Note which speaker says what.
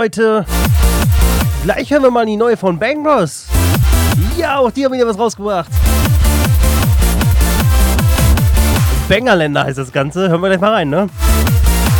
Speaker 1: Leute, gleich hören wir mal die neue von Bang Bros. Ja, auch die haben wieder was rausgebracht. Bangerländer heißt das Ganze. Hören wir gleich mal rein, ne?